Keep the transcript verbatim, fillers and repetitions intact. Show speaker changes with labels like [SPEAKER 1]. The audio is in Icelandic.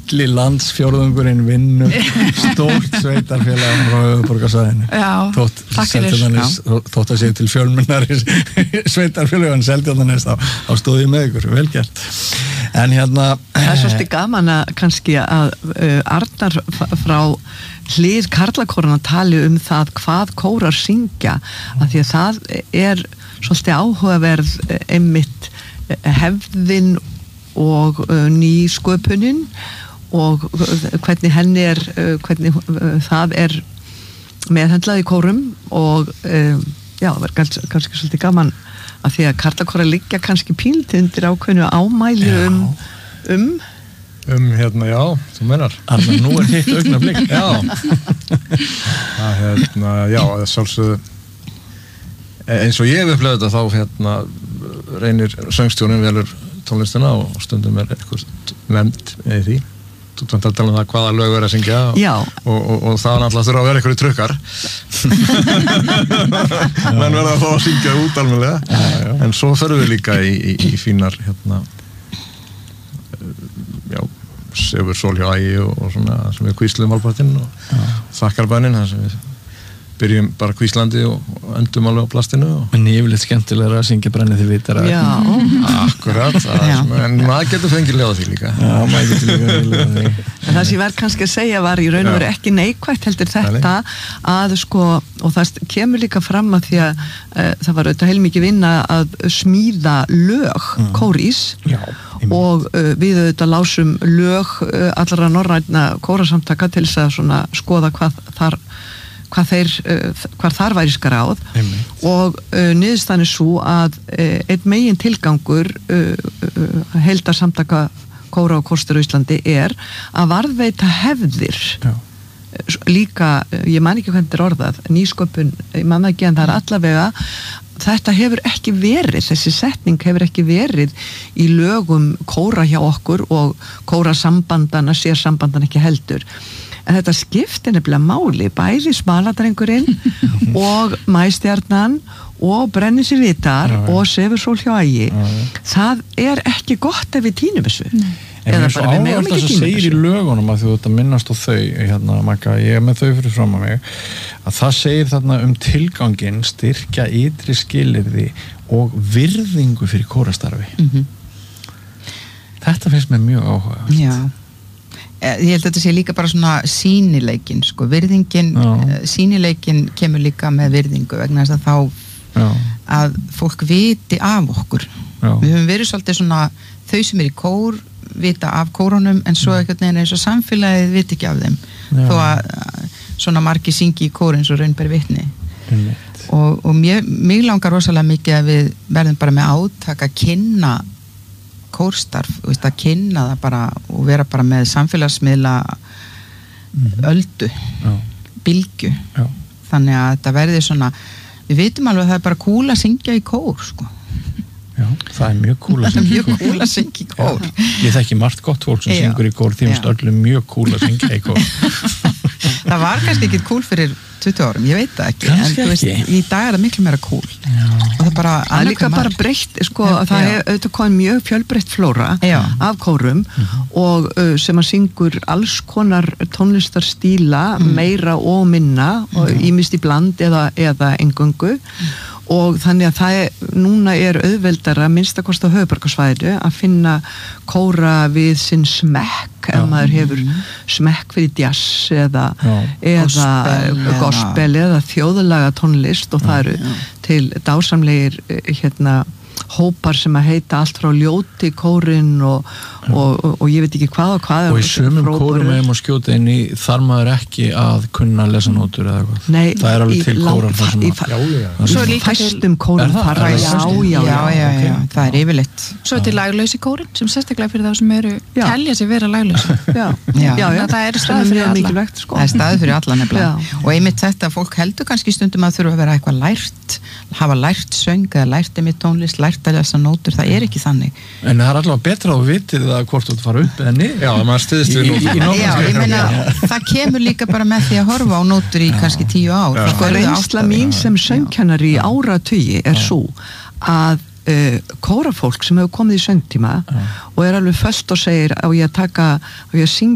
[SPEAKER 1] litli landsfjórðungurinn vinnur stórt sveitarfélag frá höfuðborgarsvæðinu. Þótt Seltjarnarnes, þótt að sé til fjölmennari sveitarfélag en Seltjarnarnes þá, þá stóð ég með ykkur, vel gert. En hérna...
[SPEAKER 2] Það er svolítið gaman að kannski að uh, Arnar frá hlið karlakórana tali um það hvað kórar syngja, af því að það er svolítið áhugaverð einmitt hefðin og uh, nýsköpunin og hvernig henni er uh, hvernig uh, það er meðhendlað í kórum og uh, já, það var kannski, kannski svolítið gaman af því að karlakórar liggja kannski pílt undir ákveðnu ámæli um um
[SPEAKER 3] um hérna, já, þú menar
[SPEAKER 1] Arnar, nú er hitt augnablik
[SPEAKER 3] já það hérna, já, það er sjálfsögðu eins og ég hef upplefðið þetta þá hérna reynir söngstjórinn velur tónlistina og stundum er eitthvað nefnd eða því þú vantar að tala um það hvaða lög verið að syngja og, og, og, og það er náttúrulega þurfa að vera einhverju trukkar menn verða að fá að syngja út almennilega já, já. En svo förum við líka í, í, í fínar hérna já, Sefur sól hjá ægi og, og svona sem við kvísluðum álpartinn og þakkarbænin þar sem við byrjum bara kvíslandi og, og endum alveg á plastinu og...
[SPEAKER 1] En yfirleitt skemmtilegra að syngja brennið þið vitara
[SPEAKER 2] Já
[SPEAKER 3] Akkurat, það, en maður getur fengið ljóða því líka
[SPEAKER 1] Já, maður getur líka ljóða því
[SPEAKER 2] En það sem ég verð kannski að segja var í raun og veru ekki neikvætt heldur þetta að sko, og það kemur líka fram að því að uh, það var auðvitað heilmikið vinna að smíða lög mm. kórís
[SPEAKER 1] Já,
[SPEAKER 2] og uh, við auðvitað lásum lög uh, allra norrænna kórasamtaka til þess að svona skoða hvað þar hvað þeir, uh, hvað þar væri skráð og uh, niðurstaðan er svo að uh, einn megin tilgangur uh, uh, heildarsamtaka kóra og kórstur á Íslandi er að varðveita hefðir
[SPEAKER 1] Já.
[SPEAKER 2] líka, ég man ekki hvernig þetta er orðað nýsköpun, ég man ekki en það er allavega þetta hefur ekki verið, þessi setning hefur ekki verið í lögum kóra hjá okkur og kórasambandana, sérsambandana ekki heldur en þetta skiptir nefnilega máli bæði smaladrengurinn og mæstjarnan og brennir sér vitar
[SPEAKER 1] já, já.
[SPEAKER 2] og sefur sól hjá ægi
[SPEAKER 1] já, já.
[SPEAKER 2] það er ekki gott ef við tínum þessu
[SPEAKER 1] Nei. En eins og áhverð það sem segir í lögunum að þú ert að minnast á þau hérna, Magga, ég er með þau fyrir fram að mig að það segir þarna um tilgangin styrkja ytri skilyrði og virðingu fyrir kórastarfi mm-hmm. Þetta finnst mér mjög áhugavert
[SPEAKER 4] Já Ég held að þetta sé líka bara svona sýnileikin sko, virðingin, uh, sýnileikin kemur líka með virðingu vegna þess að þá
[SPEAKER 1] Já.
[SPEAKER 4] Að fólk viti af okkur
[SPEAKER 1] Já.
[SPEAKER 4] Við höfum verið svolítið svona þau sem er í kór vita af kórunum en svo ekkert neina eins og samfélagið viti ekki af þeim Já. Þó að svona margir syngi í kór eins og raun ber vitni og, og mér, mig langar rosalega mikið að við verðum bara með átak að kynna kórstarf, veist, að kynna það bara og vera bara með samfélagsmiðla mm-hmm. öldu
[SPEAKER 1] Já.
[SPEAKER 4] bylgju
[SPEAKER 1] Já.
[SPEAKER 4] þannig að þetta verði svona við vitum alveg að það er bara cool að syngja í kór sko.
[SPEAKER 1] Já, það er mjög cool að syngja í kór
[SPEAKER 4] mjög cool að syngja í kór
[SPEAKER 1] Já. Ég þekki margt gott fólk sem
[SPEAKER 4] Já.
[SPEAKER 1] syngur í kór því finnst öllum mjög cool að syngja í kór
[SPEAKER 4] Það var kannski ekki cool fyrir tuttugu árum, ég veit það ekki
[SPEAKER 1] Kannski
[SPEAKER 4] en þú veist,
[SPEAKER 1] ekki.
[SPEAKER 4] í dag er það miklu meira cool
[SPEAKER 1] Já.
[SPEAKER 4] og það bara
[SPEAKER 2] það er líka bara breytt sko,
[SPEAKER 4] Já,
[SPEAKER 2] það
[SPEAKER 4] já.
[SPEAKER 2] er auðvitað komið mjög fjölbreytt flóra
[SPEAKER 4] Já.
[SPEAKER 2] af kórum mm-hmm. og uh, sem að syngur alls konar tónlistarstíla mm. meira og minna og ýmist í bland eða, eða engöngu mm. og þannig að það er, núna er auðveldara minnstakost á höfuðborgarsvæðinu að finna kóra við sinn smekk ef maður hefur smekk fyrir jazz eða, eða gospel, gospel eða þjóðlaga tónlist og það eru til dásamlegir hérna hópar sem að heita allt frá ljóti kórin og, og, og, og ég veit ekki hvað og hvað
[SPEAKER 1] og í sumum kórum hefum að skjóta inn í þar maður ekki að kunna lesa nótur eða eitthvað
[SPEAKER 2] Nei,
[SPEAKER 1] það er alveg til kórar þar sem
[SPEAKER 2] að já, já. Svo líka fæstum kórum þar
[SPEAKER 4] já, já, já, já, já, það er yfirleitt
[SPEAKER 5] svo til laglausi kórin sem sérstaklega fyrir þá sem eru telja sig vera laglausi
[SPEAKER 2] já, já, já,
[SPEAKER 5] það er staðið fyrir alla
[SPEAKER 4] það er staðið fyrir alla nefnilega og einmitt þetta fólk heldur kannski stundum að þurfa að vera eitthvað lært hafa lært söng eða lært einmitt tónlist lært að lesa nótur, það er ekki þannig
[SPEAKER 1] en það er allavega betra að vitið að hvort þú fara upp eða niður
[SPEAKER 3] já, maður styðst við nótur
[SPEAKER 4] já, ég meina, það kemur líka bara með því að horfa á nótur í kannski tíu ár
[SPEAKER 2] sko reynsla mín sem söngkennari í áratugi er svo að uh, kórafólk sem hefur komið í söngtíma og er alveg föst og segir á ég að taka, á ég að syngja